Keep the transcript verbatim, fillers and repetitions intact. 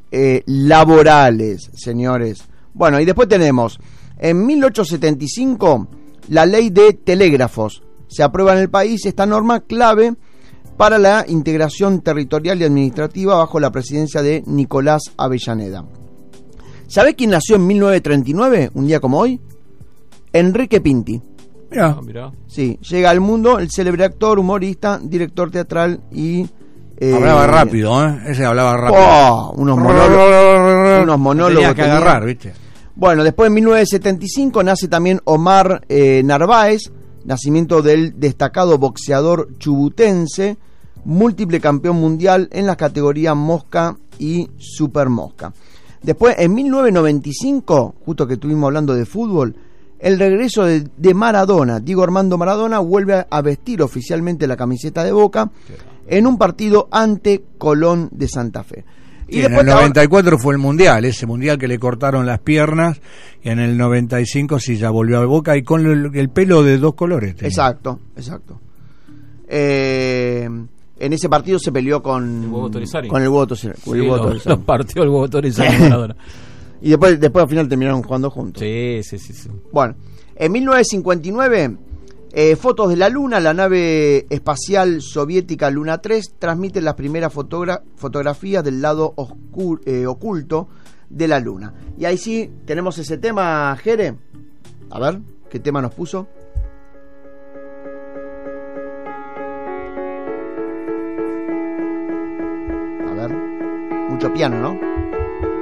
eh, laborales, señores. Bueno, y después tenemos, en mil ochocientos setenta y cinco, la ley de telégrafos. Se aprueba en el país esta norma clave para la integración territorial y administrativa bajo la presidencia de Nicolás Avellaneda. ¿Sabés quién nació en mil novecientos treinta y nueve, un día como hoy? Enrique Pinti. Mirá. Ah, mirá. Sí, llega al mundo el célebre actor, humorista, director teatral y... Eh, hablaba rápido, ¿eh? Ese hablaba rápido. Oh, unos monólogos. unos monólogos Tenía que tenía. agarrar, ¿viste? Bueno, después en mil novecientos setenta y cinco nace también Omar eh, Narváez, nacimiento del destacado boxeador chubutense, múltiple campeón mundial en las categorías mosca y super mosca. Después, en mil novecientos noventa y cinco, justo que estuvimos hablando de fútbol, el regreso de, de Maradona. Diego Armando Maradona vuelve a vestir oficialmente la camiseta de Boca en un partido ante Colón de Santa Fe. Y en el noventa y cuatro fue el Mundial, ese Mundial que le cortaron las piernas, y en el noventa y cinco sí ya volvió a Boca y con el, el pelo de dos colores. Tenía. Exacto, exacto. Eh, en ese partido se peleó con el Huevo Torizari. Con el Huevo Torizari. Sí, lo, lo partió el Huevo Torizari Maradona. Y después, después al final terminaron jugando juntos. Sí, sí, sí, sí. Bueno, en mil novecientos cincuenta y nueve, eh, fotos de la Luna, la nave espacial soviética Luna tres transmite las primeras fotogra- fotografías del lado oscur- eh, oculto de la Luna. Y ahí sí, tenemos ese tema, Jere. A ver, ¿qué tema nos puso? A ver, mucho piano, ¿no?